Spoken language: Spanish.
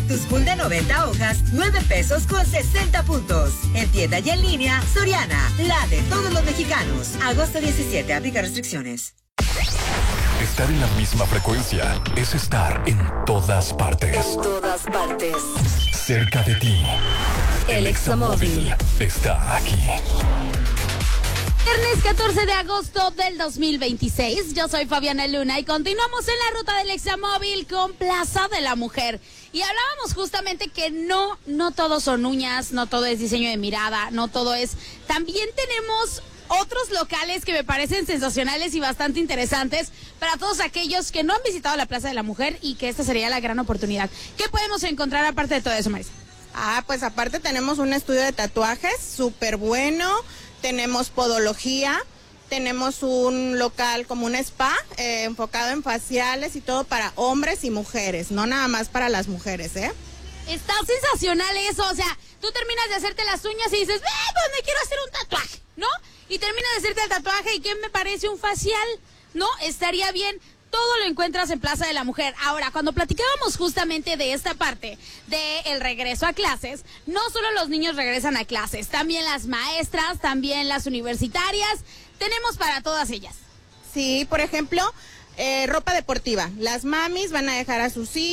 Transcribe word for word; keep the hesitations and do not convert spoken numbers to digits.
Cactus Full de noventa hojas, nueve pesos con sesenta puntos. En tienda y en línea, Soriana, la de todos los mexicanos. Agosto diecisiete, aplica restricciones. Estar en la misma frecuencia es estar en todas partes. En todas partes. Cerca de ti. El Examóvil está aquí. Viernes catorce de agosto del dos mil veintiséis. Yo soy Fabiana Luna y continuamos en la ruta del Examóvil con Plaza de la Mujer. Y hablábamos justamente que no, no todo son uñas, no todo es diseño de mirada, no todo es... También tenemos otros locales que me parecen sensacionales y bastante interesantes para todos aquellos que no han visitado la Plaza de la Mujer y que esta sería la gran oportunidad. ¿Qué podemos encontrar aparte de todo eso, Marisa? Ah, pues aparte tenemos un estudio de tatuajes súper bueno, tenemos podología, tenemos un local como un spa eh, enfocado en faciales y todo para hombres y mujeres, no nada más para las mujeres, ¿eh? Está sensacional eso, o sea, tú terminas de hacerte las uñas y dices, ¡eh, pues me quiero hacer un tatuaje!, ¿no? Y terminas de hacerte el tatuaje y ¿qué me parece un facial? ¿No? Estaría bien. Todo lo encuentras en Plaza de la Mujer. Ahora, cuando platicábamos justamente de esta parte del regreso a clases, no solo los niños regresan a clases, también las maestras, también las universitarias, tenemos para todas ellas. Sí, por ejemplo, eh, ropa deportiva. Las mamis van a dejar a sus hijos